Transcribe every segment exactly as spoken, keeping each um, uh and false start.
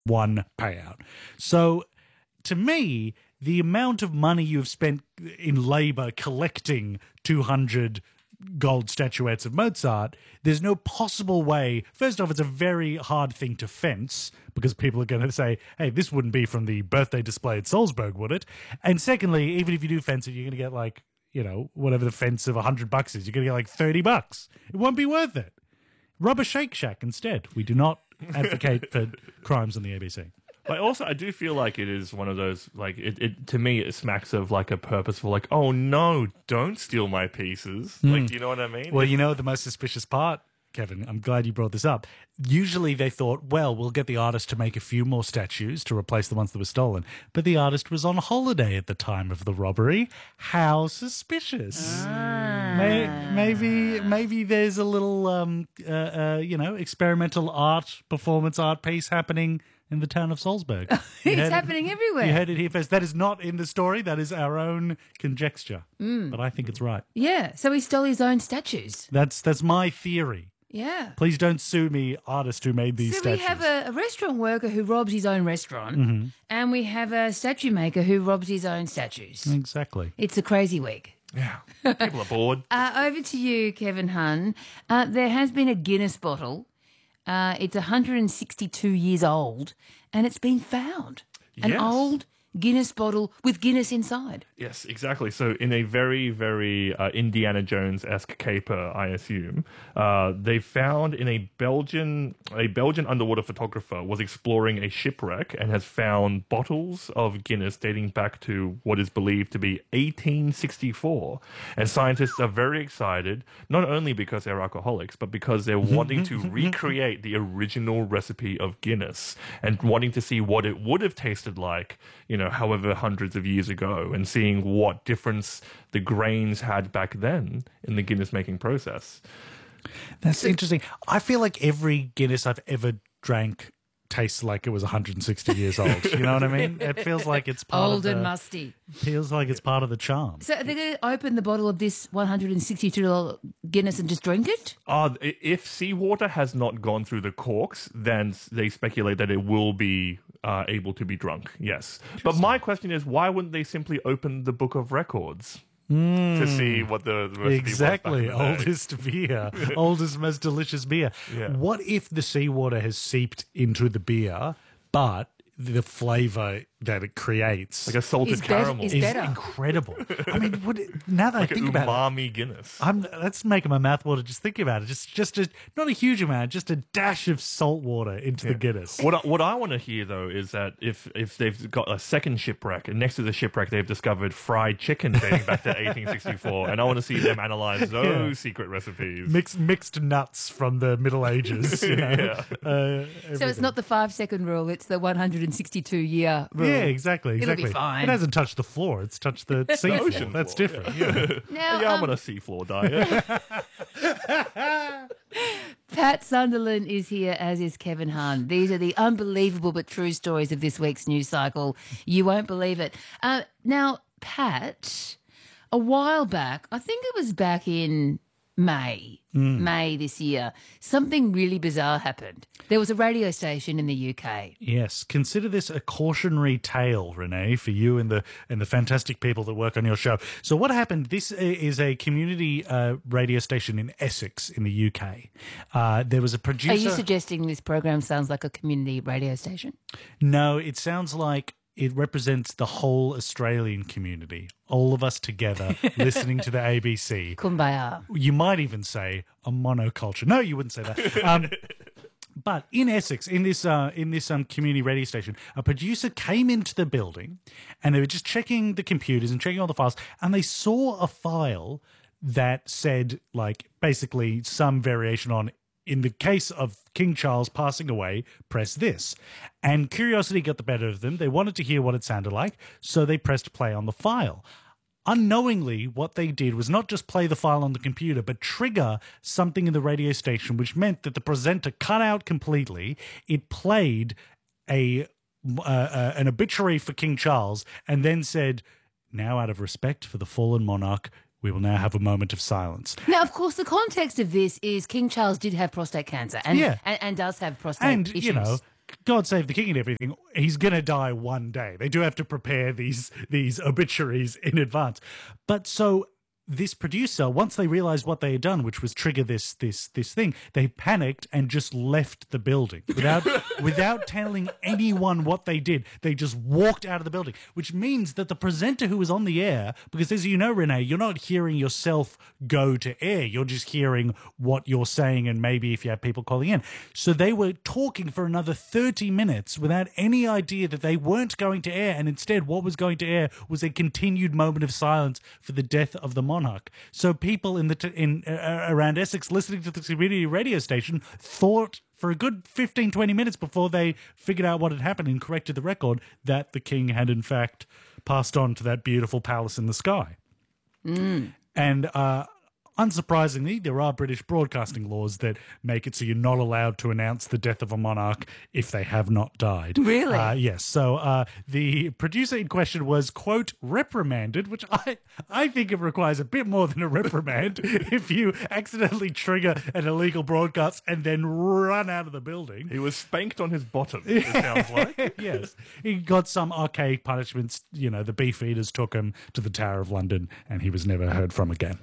one payout. So to me, the amount of money you've spent in labor collecting two hundred gold statuettes of Mozart, there's no possible way. First off, it's a very hard thing to fence because people are going to say, hey, this wouldn't be from the birthday display at Salzburg, would it? And secondly, even if you do fence it, you're going to get like, you know, whatever the fence of one hundred bucks is. You're going to get like thirty bucks. It won't be worth it. Rob a Shake Shack instead. We do not advocate for crimes on the A B C. But also, I do feel like it is one of those, like, it, it to me, it smacks of, like, a purposeful, like, oh, no, don't steal my pieces. Mm. Like, do you know what I mean? Well, you know the most suspicious part, Kevin? I'm glad you brought this up. Usually they thought, well, we'll get the artist to make a few more statues to replace the ones that were stolen. But the artist was on holiday at the time of the robbery. How suspicious. Ah. May, maybe maybe there's a little, um, uh, uh, you know, experimental art, performance art piece happening in the town of Salzburg. It's happening it, everywhere. You heard it here first. That is not in the story. That is our own conjecture. Mm. But I think it's right. Yeah, so he stole his own statues. That's that's my theory. Yeah. Please don't sue me, artist who made these so statues. we have a, a restaurant worker who robs his own restaurant, mm-hmm. and we have a statue maker who robs his own statues. Exactly. It's a crazy week. Yeah, people are bored. Uh, over to you, Kevin Hun. Uh, there has been a Guinness bottle. Uh, it's one hundred sixty-two years old, and it's been found. An Yes. old Guinness bottle with Guinness inside. Yes, exactly. So in a very, very uh, Indiana Jones-esque caper, I assume, uh, they found in a Belgian a Belgian underwater photographer was exploring a shipwreck and has found bottles of Guinness dating back to what is believed to be eighteen sixty-four. And scientists are very excited, not only because they're alcoholics, but because they're wanting to recreate the original recipe of Guinness and wanting to see what it would have tasted like, you know, however hundreds of years ago, and seeing what difference the grains had back then in the Guinness making process. That's interesting. I feel like every Guinness I've ever drank tastes like it was one hundred sixty years old. You know what I mean? It feels like it's part Old of the, and musty. Feels like it's part of the charm. So they're going to open the bottle of this one hundred sixty-two dollars Guinness and just drink it? Uh, if seawater has not gone through the corks, then they speculate that it will be uh, able to be drunk, yes. But my question is, why wouldn't they simply open the Book of Records? Mm. To see what the, the recipe exactly was back in the day? oldest beer, oldest most delicious beer. Yeah. What if the seawater has seeped into the beer, but the flavour that it creates, like a salted Is bet- caramel, is is better. incredible? I mean, would it, now that like I think an about it, umami Guinness. I'm that's making my mouth water just thinking about it. Just, just a, not a huge amount, just a dash of salt water into the Guinness. What I, what I want to hear though is that if if they've got a second shipwreck and next to the shipwreck they've discovered fried chicken dating back to eighteen sixty-four, and I want to see them analyze those Yeah. secret recipes. Mixed mixed nuts from the Middle Ages. You know? Yeah. uh, So it's everything. not the five-second rule, it's the one hundred sixty-two year rule. Yeah, exactly, It'll exactly. be fine. It hasn't touched the floor; it's touched the sea floor. ocean That's floor, different. Yeah. Now, yeah, I'm um, on a seafloor diet. Pat Sunderland is here, as is Kevin Hun. These are the unbelievable but true stories of this week's news cycle. You won't believe it. Uh, now, Pat, a while back, I think it was back in May, May this year, something really bizarre happened. There was a radio station in the U K. Yes, consider this a cautionary tale, Renee, for you and the and the fantastic people that work on your show. So what happened, this is a community uh, radio station in Essex in the U K. Uh, there was a producer... Are you suggesting this program sounds like a community radio station? No, it sounds like it represents the whole Australian community, all of us together listening to the A B C. Kumbaya. You might even say a monoculture. No, you wouldn't say that. Um, but in Essex, in this uh, in this um, community radio station, a producer came into the building and they were just checking the computers and checking all the files, and they saw a file that said, like, basically some variation on, in the case of King Charles passing away, press this. And curiosity got the better of them. They wanted to hear what it sounded like, so they pressed play on the file. Unknowingly, what they did was not just play the file on the computer, but trigger something in the radio station, which meant that the presenter cut out completely. It played a uh, uh, an obituary for King Charles and then said, now out of respect for the fallen monarch, we will now have a moment of silence. Now, of course, the context of this is King Charles did have prostate cancer and Yeah. and, and does have prostate And, issues. you know, God save the king and everything, he's going to die one day. They do have to prepare these these obituaries in advance. But so this producer, once they realized what they had done, which was trigger this this this thing, they panicked and just left the building without without telling anyone what they did. They just walked out of the building, which means that the presenter who was on the air, because as you know, Renee, you're not hearing yourself go to air. You're just hearing what you're saying, and maybe if you have people calling in. So they were talking for another thirty minutes without any idea that they weren't going to air, and instead what was going to air was a continued moment of silence for the death of the monarch. So people in the t- in uh, around Essex listening to the community radio station thought for a good fifteen, twenty minutes before they figured out what had happened and corrected the record that the king had in fact passed on to that beautiful palace in the sky. Mm. And uh, unsurprisingly, there are British broadcasting laws that make it so you're not allowed to announce the death of a monarch if they have not died. Really? Uh, yes. So uh, the producer in question was, quote, reprimanded, which I, I think it requires a bit more than a reprimand if you accidentally trigger an illegal broadcast and then run out of the building. He was spanked on his bottom, it sounds like. Yes. He got some archaic punishments. You know, the beef eaters took him to the Tower of London and he was never heard from again.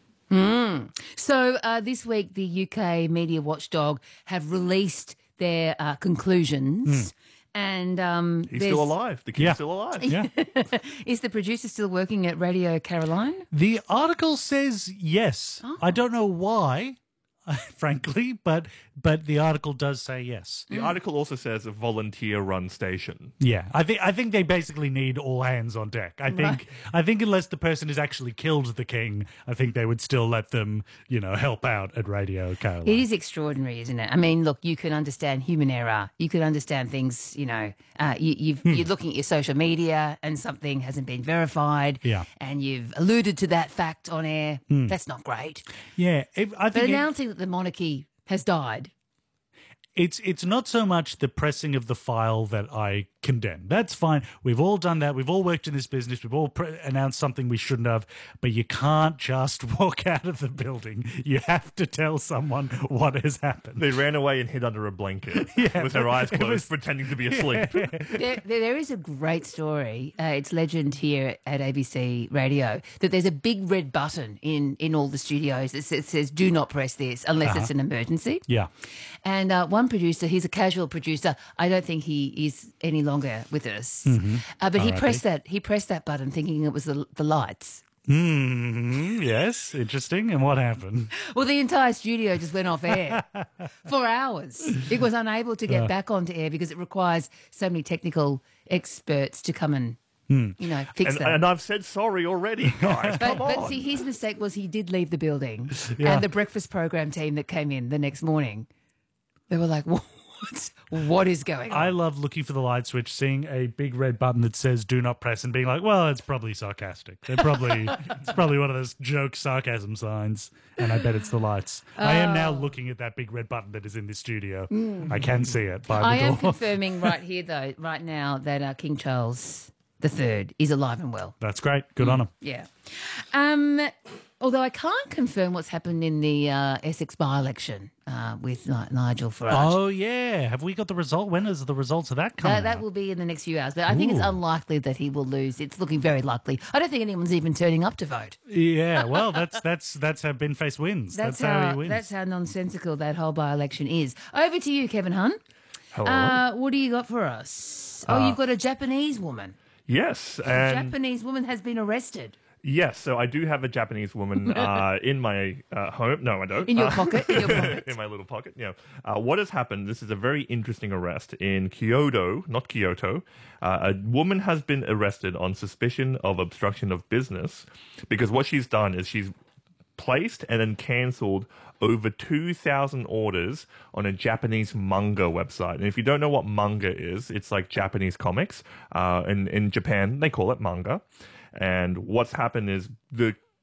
Mm. So uh, this week, the U K media watchdog have released their uh, conclusions. Mm. And um, He's there's- still alive. The king's Yeah. still alive. Yeah. Is the producer still working at Radio Caroline? The article says yes. Oh. I don't know why, frankly, but but the article does say yes. The article also says a volunteer-run station. Yeah, I think I think they basically need all hands on deck. I think Right. I think unless the person has actually killed the king, I think they would still let them, you know, help out at Radio Caroline. It is extraordinary, isn't it? I mean, look, you can understand human error. You can understand things, you know, uh, you, you've, Hmm. you're looking at your social media and something hasn't been verified. Yeah. And you've alluded to that fact on air. That's not great. Yeah, if, I But think it- announcing that the monarchy has died. It's it's not so much the pressing of the file that I condemn. That's fine. We've all done that. We've all worked in this business. We've all pre- announced something we shouldn't have. But you can't just walk out of the building. You have to tell someone what has happened. They ran away and hid under a blanket Yeah, with their eyes it closed, was- pretending to be asleep. There, there, there is a great story. Uh, it's legend here at A B C Radio that there's a big red button in, in all the studios that says, says "Do not press this unless it's an emergency." Yeah. And uh, one producer, he's a casual producer. I don't think he is any longer with us. Uh, but he R I P. pressed that. He pressed that button, thinking it was the, the lights. Hmm. Yes. Interesting. And what happened? Well, the entire studio just went off air for hours. It was unable to get back onto air because it requires so many technical experts to come and, you know, fix And, that. and I've said sorry already, guys. But, Come on. but see, his mistake was he did leave the building. Yeah. And the breakfast program team that came in the next morning, they were like, what? What is going on? I love looking for the light switch, seeing a big red button that says "Do not press," and being like, "Well, it's probably sarcastic. They're probably it's probably one of those joke sarcasm signs." And I bet it's the lights. I am now looking at that big red button that is in this studio. I can see it by the I am door. confirming right here, though, right now, that uh, King Charles the Third is alive and well. That's great. Good on him. Yeah. Um, although I can't confirm what's happened in the uh, Essex by-election uh, with Ni- Nigel Farage. Oh yeah, have we got the result? When is the results of that coming? That, that out? will be in the next few hours, but I think it's Ooh. unlikely that he will lose. It's looking very likely. I don't think anyone's even turning up to vote. Yeah, well, that's that's that's how Ben Face wins. That's, how, he wins. That's how nonsensical that whole by-election is. Over to you, Kevin Hun. Hello. Uh, what do you got for us? Oh, you've got a Japanese woman. yes. A And Japanese woman has been arrested. yes, so I do have a Japanese woman uh, in my uh, home. No, I don't. In your Uh, pocket, in your pocket. in my little pocket. Yeah. Uh, what has happened? This is a very interesting arrest in Kyoto, not Kyoto. Uh, a woman has been arrested on suspicion of obstruction of business because what she's done is she's placed and then cancelled over two thousand orders on a Japanese manga website. And if you don't know what manga is, it's like Japanese comics. Uh, in, in Japan, they call it manga. And what's happened is the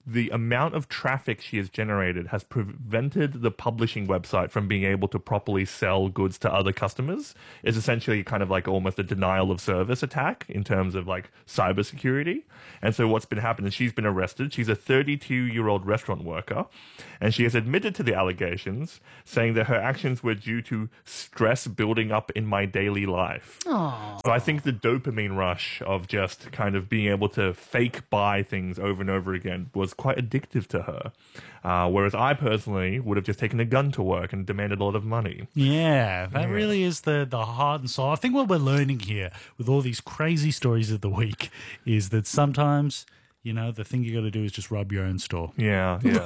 the amount of traffic she has generated has prevented the publishing website from being able to properly sell goods to other customers. It's essentially kind of like almost a denial of service attack in terms of like cybersecurity. And so what's been happening is she's been arrested. She's a thirty-two-year-old restaurant worker, and she has admitted to the allegations, saying that her actions were due to stress building up in my daily life. Aww. So I think the dopamine rush of just kind of being able to fake buy things over and over again was quite addictive to her. Uh, whereas I personally would have just taken a gun to work and demanded a lot of money. Yeah, that really is the, the heart and soul. I think what we're learning here with all these crazy stories of the week is that sometimes, you know, the thing you got to do is just rub your own store. Yeah, yeah.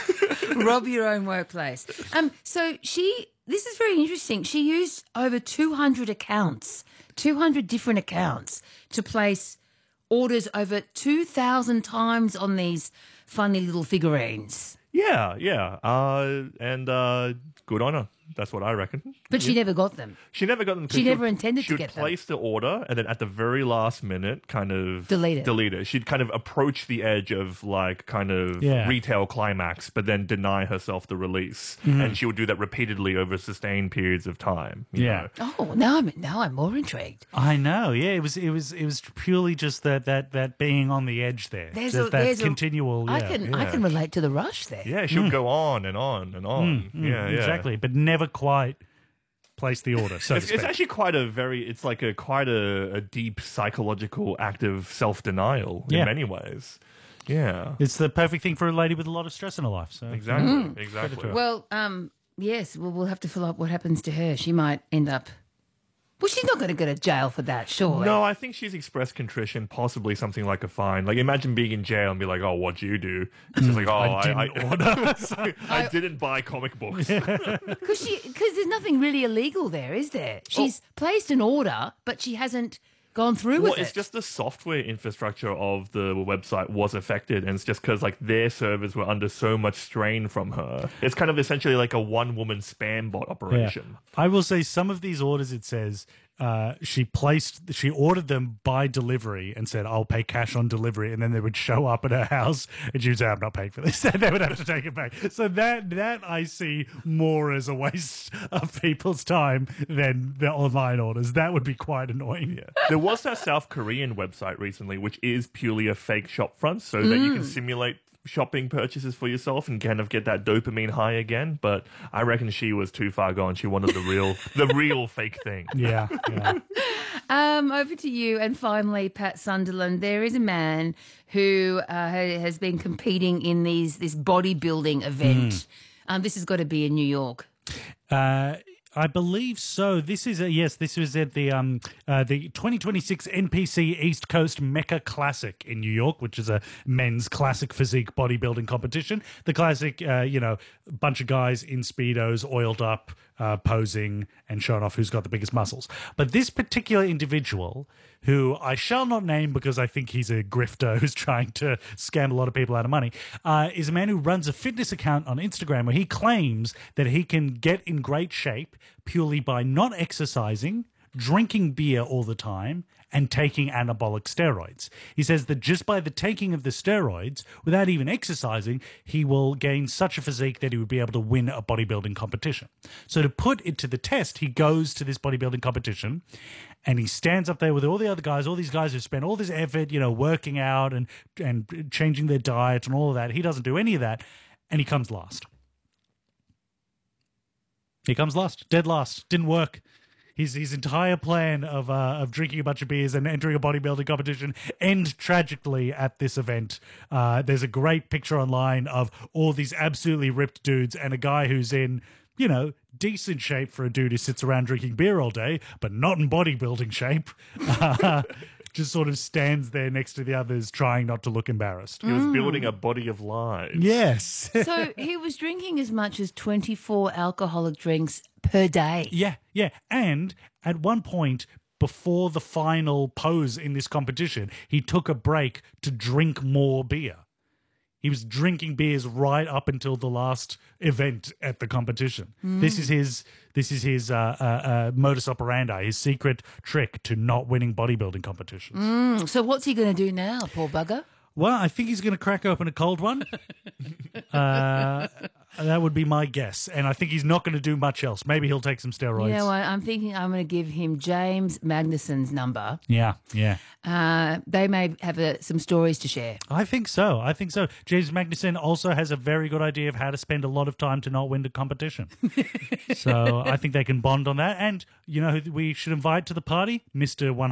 Rob your own workplace. Um, so she, this is very interesting. She used over two hundred accounts, two hundred different accounts to place orders over two thousand times on these funny little figurines. Yeah, yeah. Uh, and uh, good on her. That's what I reckon. But she never got them. She never got them. 'cause She never would- intended she to would get them. place the order, and then at the very last minute, kind of Delete it. Delete it. She'd kind of approach the edge of like kind of Yeah. retail climax, but then deny herself the release, and she would do that repeatedly over sustained periods of time. you Yeah. know. Oh, now I'm now I'm more intrigued. I know, yeah. It was, it was, it was purely just that, that, that being on the edge there. There's Just a- that there's a- continual. I yeah. can I can relate to the rush there. Yeah, she would go on and on and on. Mm, yeah, yeah, exactly, but never quite place the order. So to It's, it's speak. actually quite a very, it's like a quite a, a deep psychological act of self-denial in Yeah. many ways. Yeah, It's the perfect thing for a lady with a lot of stress in her life. So exactly, Mm. exactly. Well, um, yes, well, we'll have to follow up what happens to her. She might end up. Well, she's not going to go to jail for that, surely. No, I think she's expressed contrition, possibly something like a fine. Like, imagine being in jail and be like, "Oh, what'd you do?" It's just like, "Oh, I, I, didn't order." I, I didn't buy comic books." Because she, because there's nothing really illegal there, is there? She's placed an order, but she hasn't gone through Well, with it's it. just the software infrastructure of the website was affected, and it's just because like their servers were under so much strain from her. It's kind of essentially like a one-woman spam bot Yeah. operation. I will say some of these orders, it says uh, she placed, she ordered them by delivery and said, I'll pay cash on delivery. And then they would show up at her house and she would say, I'm not paying for this. And they would have to take it back. So that, that I see more as a waste of people's time than the online orders. That would be quite annoying. Yeah. There was that South Korean website recently, which is purely a fake shop front, so that you can simulate shopping purchases for yourself and kind of get that dopamine high again. But I reckon she was too far gone. She wanted the real, the real fake thing. Yeah. yeah. Um, over to you, and finally, Pat Sunderland. There is a man who uh, ha- has been competing in these this bodybuilding event. Um, this has got to be in New York. Uh, I believe so. This is a, yes. This was at the um uh, the twenty twenty-six N P C East Coast Mecca Classic in New York, which is a men's classic physique bodybuilding competition. The classic, uh, you know, bunch of guys in speedos, oiled up, uh, posing and showing off who's got the biggest muscles. But this particular individual, who I shall not name because I think he's a grifter who's trying to scam a lot of people out of money, uh, is a man who runs a fitness account on Instagram where he claims that he can get in great shape purely by not exercising, drinking beer all the time, and taking anabolic steroids. He says that just by the taking of the steroids, without even exercising, he will gain such a physique that he would be able to win a bodybuilding competition. So to put it to the test, he goes to this bodybuilding competition and he stands up there with all the other guys, all these guys who spent all this effort, you know, working out and, and changing their diet and all of that. He doesn't do any of that, and he comes last. He comes last, dead last. Didn't work. His his entire plan of uh, of drinking a bunch of beers and entering a bodybuilding competition end tragically at this event. Uh, there's a great picture online of all these absolutely ripped dudes and a guy who's in, you know, decent shape for a dude who sits around drinking beer all day, but not in bodybuilding shape. Uh, just sort of stands there next to the others, trying not to look embarrassed. He was building a body of lies. Yes. So he was drinking as much as twenty-four alcoholic drinks per day. Yeah, yeah. And at one point, before the final pose in this competition, he took a break to drink more beer. He was drinking beers right up until the last event at the competition. This is his this is his uh, uh, uh, modus operandi, his secret trick to not winning bodybuilding competitions. Mm, so what's he going to do now, poor bugger? Well, I think he's going to crack open a cold one. uh, that would be my guess. And I think he's not going to do much else. Maybe he'll take some steroids. You know what? I'm thinking I'm going to give him James Magnuson's number. Yeah, yeah. Uh, they may have uh some stories to share. I think so. I think so. James Magnuson also has a very good idea of how to spend a lot of time to not win the competition. So I think they can bond on that. And you know who we should invite to the party? Mister one